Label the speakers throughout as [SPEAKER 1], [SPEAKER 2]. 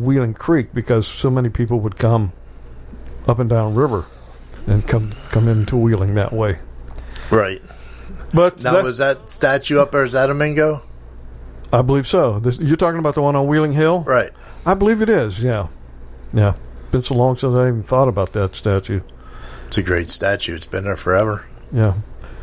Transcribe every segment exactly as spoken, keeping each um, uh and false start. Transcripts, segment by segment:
[SPEAKER 1] Wheeling Creek because so many people would come up and down river and come come into Wheeling that way.
[SPEAKER 2] Right.
[SPEAKER 1] But
[SPEAKER 2] now, was that statue up there, is that a Mingo?
[SPEAKER 1] I believe so. This, you're talking about the one on Wheeling Hill?
[SPEAKER 2] Right.
[SPEAKER 1] I believe it is, yeah. Yeah. Been so long since I even thought about that statue.
[SPEAKER 2] It's a great statue. It's been there forever.
[SPEAKER 1] Yeah.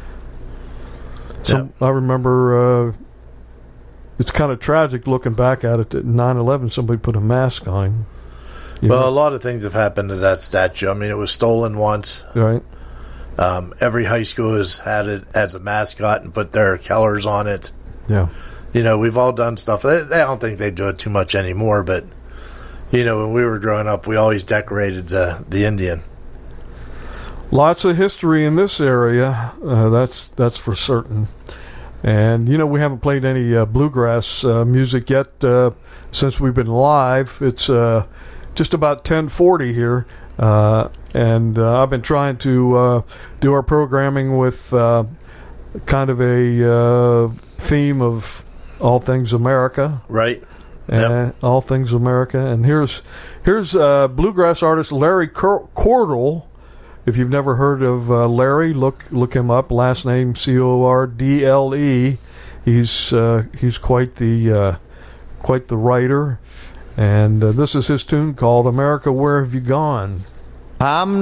[SPEAKER 1] So yeah. I remember uh, it's kind of tragic looking back at it. At nine eleven, somebody put a mask on him.
[SPEAKER 2] Well,
[SPEAKER 1] know?
[SPEAKER 2] a lot of things have happened to that statue. I mean, it was stolen once.
[SPEAKER 1] Right.
[SPEAKER 2] Um, every high school has had it as a mascot and put their colors on it.
[SPEAKER 1] Yeah.
[SPEAKER 2] You know, we've all done stuff. I don't think they do it too much anymore, but, you know, when we were growing up, we always decorated uh, the Indian.
[SPEAKER 1] Lots of history in this area, uh, that's that's for certain. And, you know, we haven't played any uh, bluegrass uh, music yet uh, since we've been live. It's uh, just about ten forty here, uh, and uh, I've been trying to uh, do our programming with uh, kind of a uh, theme of all things America.
[SPEAKER 2] Right.
[SPEAKER 1] Uh,
[SPEAKER 2] yep.
[SPEAKER 1] All things America. And here's, here's uh, bluegrass artist Larry Cordle. If you've never heard of uh, Larry, look look him up. Last name C O R D L E. He's uh, he's quite the uh, quite the writer, and uh, this is his tune called "America, Where Have You Gone?"
[SPEAKER 3] I'm